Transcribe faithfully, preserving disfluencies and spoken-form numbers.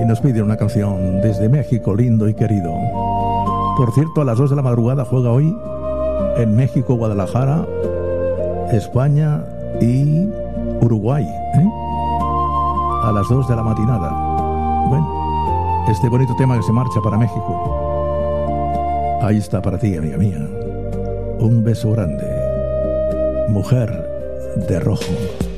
nos pide una canción desde México, lindo y querido. Por cierto, a las dos de la madrugada juega hoy en México, Guadalajara, España y Uruguay, ¿eh? A las dos de la matinada. Bueno, este bonito tema que se marcha para México. Ahí está para ti, amiga mía. Un beso grande. Mujer de rojo.